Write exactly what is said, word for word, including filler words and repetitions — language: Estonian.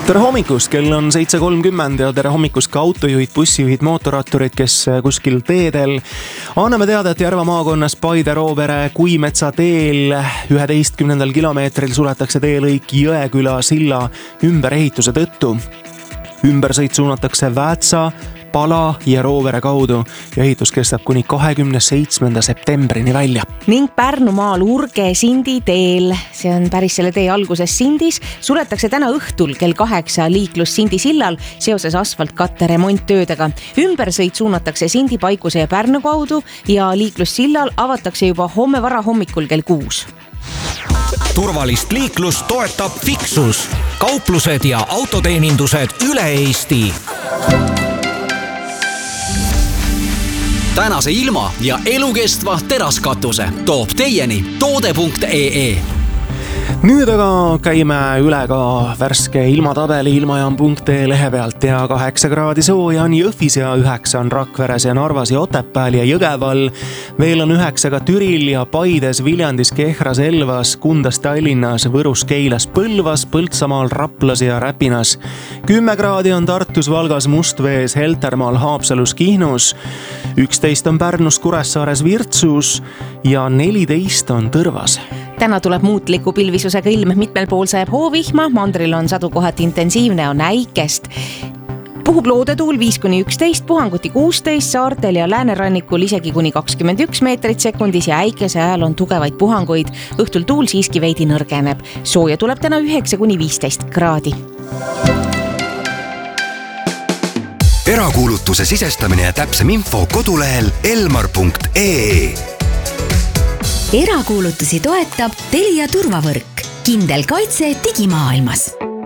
tere hommikust, kell on seitse kolmkümmend ja tere hommikust ka autojuhid, bussijuhid, mootorratturid, kes kuskil teedel. Anname teada, et Järva maakonnas Paide-Roovere Kuimetsa teel üheteistkümnendal kilomeetril suletakse teelõik Jõeküla silla ümberehituse tõttu. Ümbersõit suunatakse Väätsa, Pala ja Roovere kaudu ja ehitus kestab kuni kahekümne seitsmenda septembrini välja. Ning Pärnumaal Urge Sindi teel, see on päris selle tee alguses Sindis, suletakse täna õhtul kell kaheksa liiklus Sindi sillal seoses asfaltkatte remonttöödega. Ümbersõit suunatakse Sindi, Paikuse ja Pärnu kaudu ja liiklus sillal avatakse juba homme vara hommikul kell kuus. Turvalist liiklust toetab Fixus, kauplused ja autoteenindused üle Eesti. Tänase ilma ja elukestva teraskatuse toob teieni toode punkt ee. Nüüd aga käime üle ka värske ilmatabeli ilmajaam punkt ee lehe pealt ja kaheksa kraadi sooja on Jõhvis ja üheksa on Rakveres ja Narvas ja Otepääl ja Jõgeval. Veel on üheksa ka Türil ja Paides, Viljandis, Kehras, Elvas, Kundas, Tallinnas, Võrus, Keilas, Põlvas, Põltsamaal, Raplas ja Räpinas. kümme kraadi on Tartus, Valgas, Mustvees, Heltermaal, Haapsalus, Kihnus. üksteist on Pärnus, Kuressaares, Virtsus ja neliteist on Tõrvas. Täna tuleb muutliku pilvisusega ilm, mitmel pool sajab hoovihma, mandril on sadu kohati intensiivne, on äikest. Puhub loodetuul viis kuni üksteist, puhanguti kuusteist, saartel ja läänerannikul isegi kuni kakskümmend üks meetrit sekundis ja äikese ajal on tugevaid puhanguid. Õhtul tuul siiski veidi nõrgeneb. Sooja tuleb täna üheksa kuni viisteist kraadi. Erakuulutuse sisestamine ja täpsem info kodulehel elmar punkt ee. Erakuulutusi toetab Telia turvavõrk. Kindel kaitse digimaailmas.